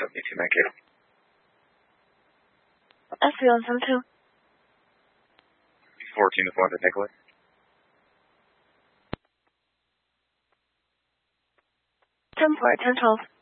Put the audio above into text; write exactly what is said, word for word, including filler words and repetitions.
B two nine K. S three one seven two. fourteen with one to Nicolay. ten four, ten twelve.